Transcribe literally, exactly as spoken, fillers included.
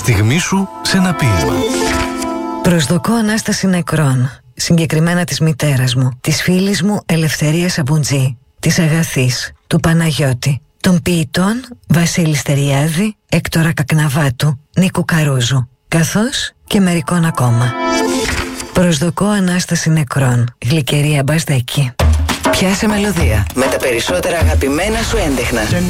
στιγμή σου σε ένα ποίημα. Προσδοκώ Ανάσταση νεκρών, συγκεκριμένα της μητέρας μου, της φίλης μου Ελευθερίας Αμπουντζή, της Αγαθής, του Παναγιώτη, των ποιητών Βασίλη Στεριάδη, Έκτορα Κακναβάτου, Νίκου Καρούζου, καθώς και μερικών ακόμα. Προσδοκώ Ανάσταση νεκρών, Γλυκερία Μπασδέκη. Πιάσε μελωδία με τα περισσότερα αγαπημένα σου έντεχνα.